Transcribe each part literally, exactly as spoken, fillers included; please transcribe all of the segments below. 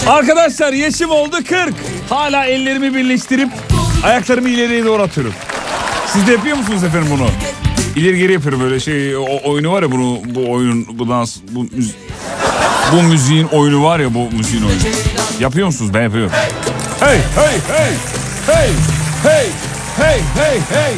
Arkadaşlar yaşım oldu kırk. Hala ellerimi birleştirip ayaklarımı ileriye doğru atıyorum. Siz de yapıyor musunuz efendim bunu? İleri geri yapıyorum böyle şey, o oyunu var ya, bunu bu oyunun bu dans bu müzi, bu müziğin oyunu var ya, bu müziğin oyunu. Yapıyor musunuz? Ben yapıyorum. Hey hey hey hey hey hey hey hey.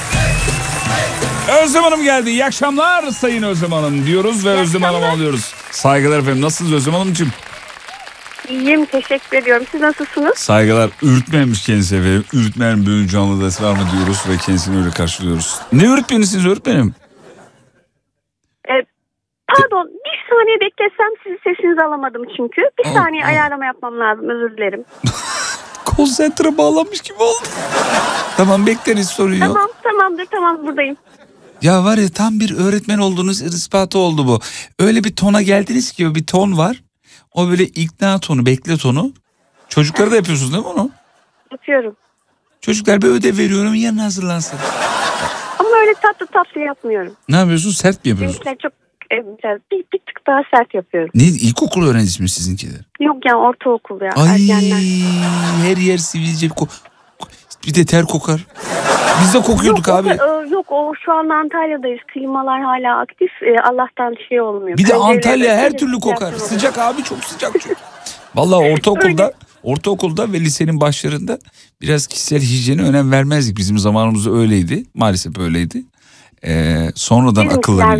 Özlem Hanım geldi. İyi akşamlar Sayın Özlem Hanım diyoruz ve Özlem Hanım'ı alıyoruz. Saygılar efendim. Nasılsınız Özlem Hanımcığım? İyiyim, teşekkür ediyorum. Siz nasılsınız? Saygılar. Ürütmenmiş kendisi efendim. Ürütmen bölüm canlı ders var mı diyoruz ve kendisini öyle karşılıyoruz. Ne öğretmenisiniz öğretmenim? Ee, pardon, bir saniye beklesem sizi sesinizi alamadım çünkü. Bir Aa, saniye aa. ayarlama yapmam lazım, özür dilerim. Konsantre bağlanmış gibi oldu. Tamam bekleriz, sorun yok. Tamam, tamamdır, tamam buradayım. Ya var ya, tam bir öğretmen olduğunuz ispatı oldu bu. Öyle bir tona geldiniz ki, bir ton var. O böyle ikna tonu, bekle tonu. Çocuklara da yapıyorsunuz değil mi onu? Yapıyorum. Çocuklar bir ödev veriyorum, yarın hazırlansın. Ama öyle tatlı tatlı yapmıyorum. Ne yapıyorsun? Sert mi yapıyorsun? Benimkiler çok e, bir, bir tık daha sert yapıyorum. Ne, ilkokul öğrencisi mi sizinkiler? Yok ya, ortaokul ya, Ay ergenler. her yer sivilce, ko- bir de ter kokar. Biz de kokuyorduk yok, abi. O, da, e, yok o şu an Antalya'dayız. Klimalar hala aktif. E, Allah'tan şey olmuyor. Bir de Pencereler Antalya her açınca türlü sıcak kokar. oluyor. Sıcak abi, çok sıcak çünkü. Vallahi ortaokulda Öyle. ortaokulda ve lisenin başlarında biraz kişisel hijyene önem vermezdik. Bizim zamanımızda öyleydi. Maalesef öyleydi. Ee, sonradan Bizimkiler akıllanıyor.